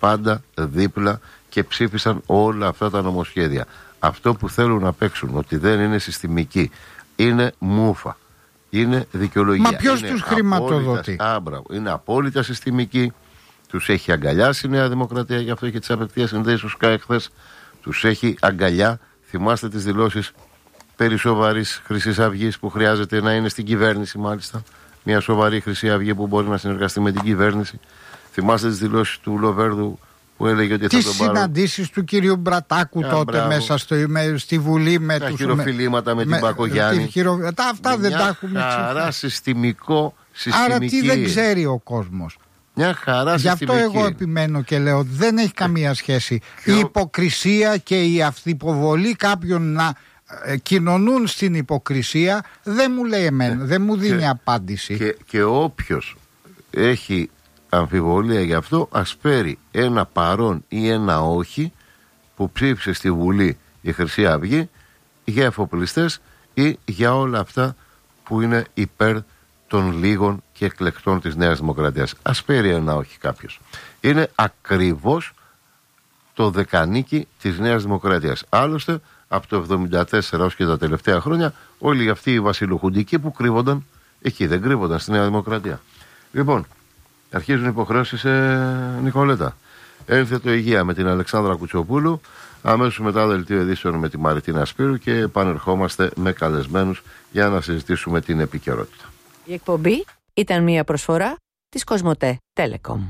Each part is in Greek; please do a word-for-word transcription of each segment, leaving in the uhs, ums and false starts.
πάντα δίπλα και ψήφισαν όλα αυτά τα νομοσχέδια. Αυτό που θέλουν να παίξουν, ότι δεν είναι συστημική, είναι μούφα, είναι δικαιολογία. Μα ποιος τους χρηματοδοτεί? Άμπρα, είναι απόλυτα συστημική. Τους έχει αγκαλιάσει η Νέα Δημοκρατία, γι' αυτό και τις απευθείας συνδέσεις στους ΚΑΕ χθες. Τους έχει αγκαλιά. Θυμάστε τις δηλώσεις περί σοβαρής Χρυσής Αυγής που χρειάζεται να είναι στην κυβέρνηση, μάλιστα. Μια σοβαρή Χρυσή Αυγή που μπορεί να συνεργαστεί με την κυβέρνηση. Θυμάστε τις δηλώσεις του Λοβέρδου που έλεγε ότι τις θα τον πάρουν. Τις συναντήσεις του κυρίου Μπρατάκου Α, τότε μπράβο. μέσα στο, με, στη Βουλή με τα τους... χειροφιλήματα με, με την Μπακογιάννη. Χειρο... Τα, αυτά δεν τα έχουμε ψηφίσει. Άρα συστημικό, συστημική. Άρα τι δεν ξέρει ο κόσμος. Μια χαρά συστημική. Γι' αυτό εγώ επιμένω και λέω ότι δεν έχει καμία σχέση. Η υποκρισία και η αυθυποβολή κάποιων να ε, κοινωνούν στην υποκρισία δεν μου λέει εμένα, δεν μου δίνει και, απάντηση. Και, και όποιος έχει αμφιβολία γι' αυτό, ας φέρει ένα παρόν ή ένα όχι που ψήφισε στη Βουλή η Χρυσή Αυγή για εφοπλιστές ή για όλα αυτά που είναι υπέρ των λίγων και εκλεκτών της Νέας Δημοκρατίας. Ας φέρει ένα όχι κάποιος. Είναι ακριβώς το δεκανίκι της Νέας Δημοκρατίας. Άλλωστε, από το εβδομήντα τέσσερα ως και τα τελευταία χρόνια, όλοι αυτοί οι βασιλοχουντικοί που κρύβονταν εκεί, δεν κρύβονταν στη Νέα Δημοκρατία. Λοιπόν, αρχίζουν υποχρεώσεις, ε, Νικολέτα. Ένθετο υγεία με την Αλεξάνδρα Κουτσοπούλου. Αμέσως μετά δελτίο ειδήσεων με τη Μαριτίνα Σπύρου και επανερχόμαστε με καλεσμένους για να συζητήσουμε την επικαιρότητα. Η εκπομπή ήταν μια προσφορά της Κοσμοτέ Telecom.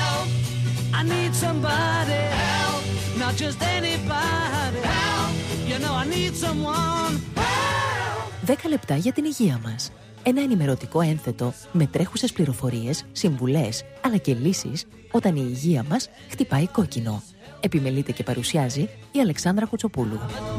δέκα λεπτά για την υγεία μας. Ένα ενημερωτικό ένθετο με τρέχουσες πληροφορίες, συμβουλές, αλλά και λύσεις όταν η υγεία μας χτυπάει κόκκινο. Επιμελείται και παρουσιάζει η Αλεξάνδρα Κουτσοπούλου.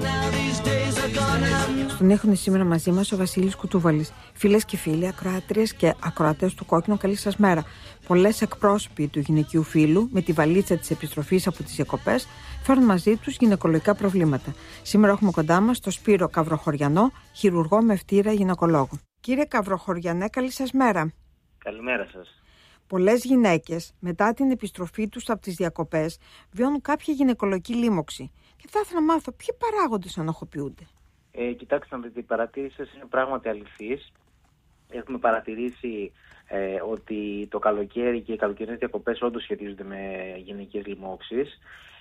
Στον έχουν σήμερα μαζί μας ο Βασίλης Κουτσούβαλης. Φίλες και φίλοι, ακροάτριες και ακροατές του Κόκκινο, καλή σας μέρα. Πολλές εκπρόσωποι του γυναικείου φύλου, με τη βαλίτσα της επιστροφής από τις διακοπές, φέρνουν μαζί τους γυναικολογικά προβλήματα. Σήμερα έχουμε κοντά μας τον Σπύρο Καβροχωριανό, χειρουργό με ευτήρα γυναικολόγο. Κύριε Καβροχωριανέ, καλή σας μέρα. Καλημέρα σας. Πολλές γυναίκες μετά την επιστροφή τους από τις διακοπές βιώνουν κάποια γυναικολογική λίμωξη. Και θα ήθελα να μάθω ποιοι παράγοντες ανοχοποιούνται. Ε, κοιτάξτε να δείτε, η παρατήρηση σας είναι πράγματι αληθής. Έχουμε παρατηρήσει ε, ότι το καλοκαίρι και οι καλοκαιρινές διακοπές όντως σχετίζονται με γυναικείες λοιμώξεις.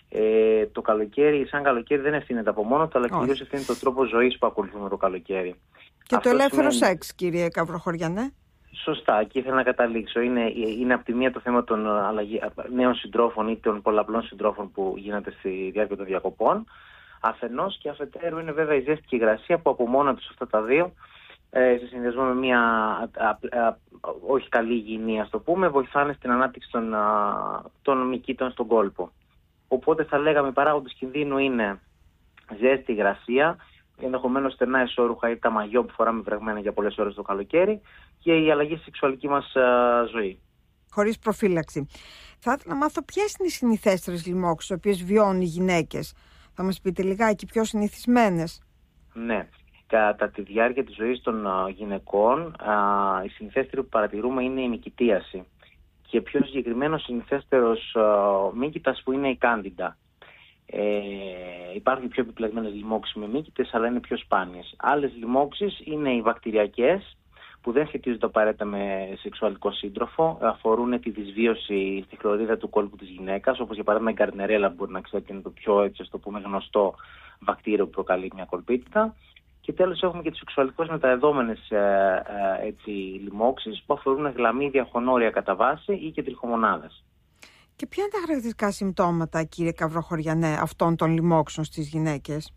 Ε, το καλοκαίρι, σαν καλοκαίρι, δεν ευθύνεται από μόνο του, αλλά κυρίως ευθύνεται το τρόπο ζωής που ακολουθούμε το καλοκαίρι. Και αυτό το ελεύθερο σημαίνει... σεξ, κύριε Καβροχωριανέ. Σωστά, εκεί ήθελα να καταλήξω. Είναι, είναι από τη μία το θέμα των αλλαγή, νέων συντρόφων ή των πολλαπλών συντρόφων που γίνεται στη διάρκεια των διακοπών. Αφενός, και αφετέρου είναι βέβαια η ζέστη και η υγρασία που από μόνα τους αυτά τα δύο, ε, σε συνδυασμό με μια α, α, α, όχι καλή υγιεινή, ας το πούμε, βοηθάνε στην ανάπτυξη των, α, των μυκήτων στον κόλπο. Οπότε θα λέγαμε οι παράγοντες κινδύνου είναι ζέστη, υγρασία, ενδεχομένως στενά εσώρουχα ή τα μαγιό που φοράμε βρεγμένα για πολλές ώρες το καλοκαίρι και η αλλαγή στη σεξουαλική μας α, ζωή. Χωρίς προφύλαξη. Θα ήθελα να μάθω ποιες είναι οι συνηθέστερες λοιμώξεις τις οποίες βιώνουν οι γυναίκες. Θα μας πείτε λιγάκι πιο συνηθισμένες. Ναι. Κατά τη διάρκεια της ζωής των α, γυναικών, α, η συνηθέστερη που παρατηρούμε είναι η μυκητίαση. Και πιο συγκεκριμένο συνηθέστερος μύκητας που είναι η κάντιντα. Ε, υπάρχουν πιο επιπλεγμένες λοιμώξεις με μύκητες, αλλά είναι πιο σπάνιες. Άλλες λοιμώξεις είναι οι βακτηριακές, που δεν σχετίζονται απαραίτητα με σεξουαλικό σύντροφο, αφορούν τη δυσβίωση στη χλωρίδα του κόλπου της γυναίκας, όπως για παράδειγμα η γκαρνερέλα, που μπορεί να ξέρετε, είναι το πιο, έτσι, το πούμε, γνωστό βακτήριο που προκαλεί μια κολπίτιδα. Και τέλος έχουμε και τις σεξουαλικώς μεταδεδόμενες ε, ε, έτσι, λοιμώξεις που αφορούν γλαμίδια χωνόρια κατά βάση ή και τριχομονάδες. Και ποια είναι τα χαρακτηριστικά συμπτώματα, κύριε Καβροχωριανέ, αυτών των λοιμώξεων στις γυναίκες?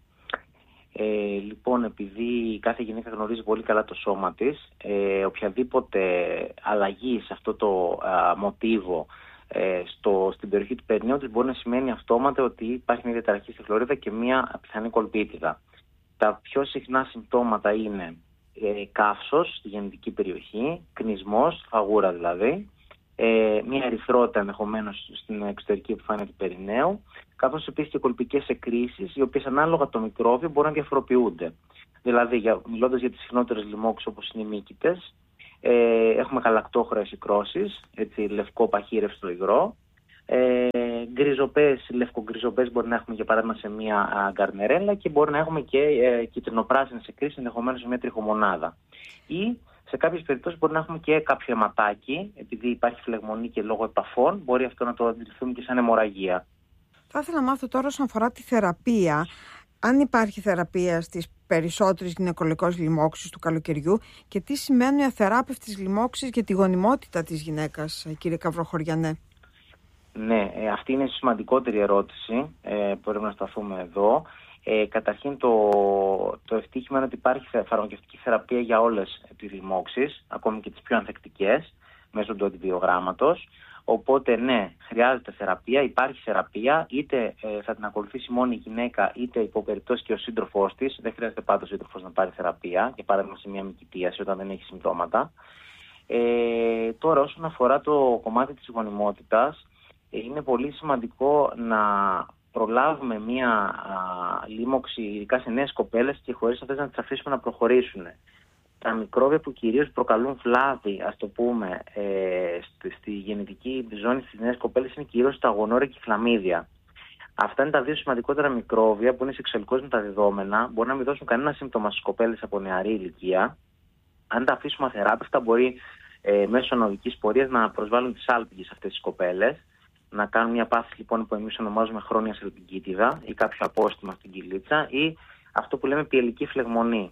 Ε, λοιπόν, επειδή κάθε γυναίκα γνωρίζει πολύ καλά το σώμα της, ε, οποιαδήποτε αλλαγή σε αυτό το α, μοτίβο ε, στο, στην περιοχή του περνίου της μπορεί να σημαίνει αυτόματα ότι υπάρχει μια διαταραχή στη χλωρίδα και μια πιθανή κολπίτιδα. Τα πιο συχνά συμπτώματα είναι ε, καύσος στη γεννητική περιοχή, κνισμός, φαγούρα δηλαδή, ε, μια ερυθρότητα ενδεχομένως στην εξωτερική επιφάνεια του περιναίου, καθώς επίσης και κολπικές εκκρίσεις, οι οποίες ανάλογα το μικρόβιο μπορούν να διαφοροποιούνται. Δηλαδή, για, μιλώντας για τις συχνότερες λοιμώξεις όπως είναι οι μύκητες, ε, έχουμε γαλακτόχρεες ικρώσεις, έτσι, λευκό παχύρευστο υγρό, ε, γκριζοπές, λευκογκριζοπές μπορεί να έχουμε για παράδειγμα σε μια γκαρνερέλα και μπορεί να έχουμε και ε, κυτρινοπράσινες εκκρίσεις ενδεχομένως σε μια τριχομονάδα. Ή σε κάποιες περιπτώσεις μπορεί να έχουμε και κάποιο αιματάκι, επειδή υπάρχει φλεγμονή και λόγω επαφών, μπορεί αυτό να το αντιληφθούμε και σαν αιμορραγία. Θα ήθελα να μάθω τώρα όσον αφορά τη θεραπεία, αν υπάρχει θεραπεία στις περισσότερες γυναικολογικές λοιμώξεις του καλοκαιριού και τι σημαίνουν οι αθεράπευτες λοιμώξεις για τη γονιμότητα της γυναίκας, κύριε Καβροχωριανέ. Ναι, ε, αυτή είναι η σημαντικότερη ερώτηση ε, που πρέπει να σταθούμε εδώ. Ε, καταρχήν το, το ευτύχημα είναι ότι υπάρχει φαρμακευτική θεραπεία για όλες τις λοιμώξεις, ακόμη και τις πιο ανθεκτικές, μέσω του αντιβιογράμματος. Οπότε ναι, χρειάζεται θεραπεία, υπάρχει θεραπεία, είτε ε, θα την ακολουθήσει μόνο η γυναίκα, είτε υπό περιπτώσει και ο σύντροφός της. Δεν χρειάζεται πάντα ο σύντροφος να πάρει θεραπεία, για παράδειγμα σε μια μυκητίαση όταν δεν έχει συμπτώματα. Ε, τώρα όσον αφορά το κομμάτι της γονιμότητας, ε, είναι πολύ σημαντικό να προλάβουμε μια α, λίμωξη, ειδικά σε νέες κοπέλες, και χωρίς αυτές να τις αφήσουμε να προχωρήσουν. Τα μικρόβια που κυρίως προκαλούν βλάβη, ας το πούμε, ε, στη, στη γεννητική ζώνη στις νέες κοπέλες είναι κυρίως τα γονόρια και η χλαμίδια. Αυτά είναι τα δύο σημαντικότερα μικρόβια που είναι σεξουαλικώς μεταδεδόμενα, μπορεί να μην δώσουν κανένα σύμπτωμα στις κοπέλες από νεαρή ηλικία. Αν τα αφήσουμε αθεράπευτα, μπορεί ε, μέσω ανωδικής πορείας να προσβάλλουν τις άλπιγγες αυτές τις κοπέλες, να κάνουν μια πάθηση λοιπόν που εμείς ονομάζουμε χρόνια σελπικίτιδα ή κάποιο απόστημα στην κοιλίτσα ή αυτό που λέμε πιελική φλεγμονή.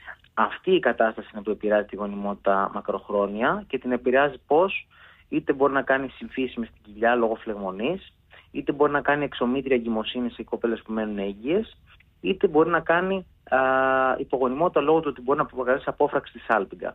Αυτή η κατάσταση είναι που επηρεάζει τη γονιμότητα μακροχρόνια και την επηρεάζει πώς? Είτε μπορεί να κάνει συμφίσιμη στην κοιλιά λόγω φλεγμονής, είτε μπορεί να κάνει εξομήτρια εγκυμοσύνη σε κοπέλες που μένουν έγκυες, είτε μπορεί να κάνει α, υπογονιμότητα λόγω του ότι μπορεί να προκαλέσει απόφραξη στη σάλπιγγα.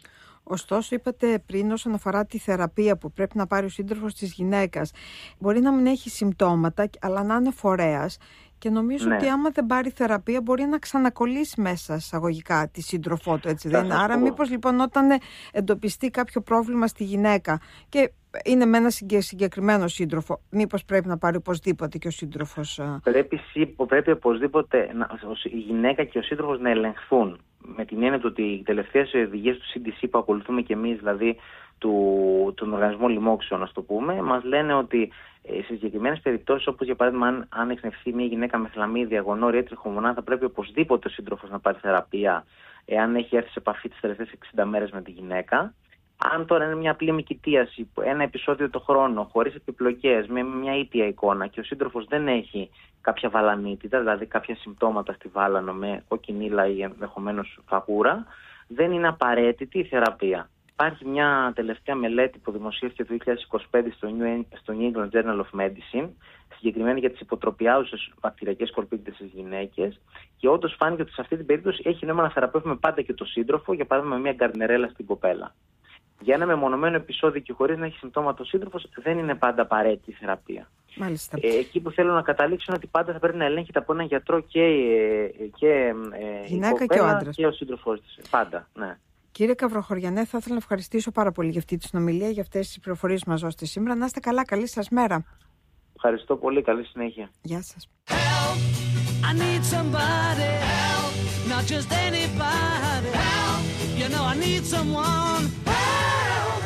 Ωστόσο, είπατε πριν όσον αφορά τη θεραπεία που πρέπει να πάρει ο σύντροφος της γυναίκας, μπορεί να μην έχει συμπτώματα, αλλά να είναι φορέας. Και νομίζω ναι. ότι άμα δεν πάρει θεραπεία μπορεί να ξανακολλήσει μέσα εισαγωγικά τη σύντροφό του, έτσι δεν είναι? Άρα μήπως λοιπόν όταν εντοπιστεί κάποιο πρόβλημα στη γυναίκα και είναι με ένα συγκεκριμένο σύντροφο, μήπως πρέπει να πάρει οπωσδήποτε και ο σύντροφος? Πρέπει, πρέπει οπωσδήποτε να, η γυναίκα και ο σύντροφος να ελεγχθούν. Με την έννοια ότι οι τελευταίες οδηγίες του σι ντι σι που ακολουθούμε και εμείς, δηλαδή του, του Οργανισμού Λοιμώξεων, να το πούμε, μας λένε ότι ε, σε συγκεκριμένες περιπτώσεις, όπως για παράδειγμα αν, αν εκνευθεί μια γυναίκα με χλαμίδια, γονόρια ή τριχομονάδα, θα πρέπει οπωσδήποτε ο σύντροφος να πάρει θεραπεία, εάν έχει έρθει σε επαφή τις τελευταίες εξήντα μέρες με τη γυναίκα. Αν τώρα είναι μια απλή μυκητίαση, ένα επεισόδιο το χρόνο, χωρίς επιπλοκές, με μια ήπια εικόνα και ο σύντροφος δεν έχει κάποια βαλανίτιδα, δηλαδή κάποια συμπτώματα στη βάλανο με κοκκινίλα ή ενδεχομένως φαγούρα, δεν είναι απαραίτητη η θεραπεία. Υπάρχει μια τελευταία μελέτη που δημοσίευσε το δύο χιλιάδες είκοσι πέντε στο New England Journal of Medicine, συγκεκριμένη για τις υποτροπιάζουσες βακτηριακές σκορπίτιδες στις γυναίκες, και όντως φάνηκε ότι σε αυτή την περίπτωση έχει νόημα να θεραπεύουμε πάντα και το σύντροφο, για παράδειγμα με μια γκαρνερέλα στην κοπέλα. Για ένα μεμονωμένο επεισόδιο και χωρίς να έχει συμπτώματα ο σύντροφος, δεν είναι πάντα απαραίτητη η θεραπεία. Μάλιστα. Ε, εκεί που θέλω να καταλήξω είναι ότι πάντα θα πρέπει να ελέγχεται από έναν γιατρό και, και ε, γυναίκα η κοπέλα και, και ο σύντροφός της. Πάντα, ναι. Κύριε Καβροχωριανέ, θα ήθελα να ευχαριστήσω πάρα πολύ για αυτή τη συνομιλία, για αυτές τις πληροφορίες που μας δώσετε σήμερα. Να είστε καλά, καλή σας μέρα. Ευχαριστώ πολύ, καλή συνέχεια. Γεια σας. Help, I need somebody, help, not just anybody, help, you know I need someone, help.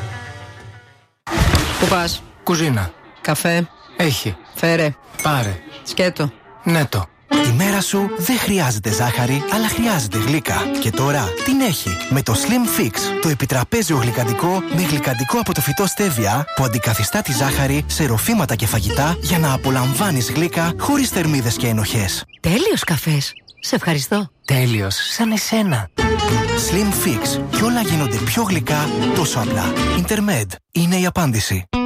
Πού πας? Κουζίνα. Καφέ? Έχει. Φέρε. Πάρε. Σκέτο. Ναι το. Η μέρα σου δεν χρειάζεται ζάχαρη, αλλά χρειάζεται γλύκα. Και τώρα την έχει με το Slim Fix, το επιτραπέζιο γλυκαντικό με γλυκαντικό από το φυτό στέβια που αντικαθιστά τη ζάχαρη σε ροφήματα και φαγητά για να απολαμβάνεις γλύκα χωρίς θερμίδες και ενοχές. Τέλειος καφές. Σε ευχαριστώ. Τέλειος, σαν εσένα. Slim Fix. Κι όλα γίνονται πιο γλυκά τόσο απλά. Intermed είναι η απάντηση.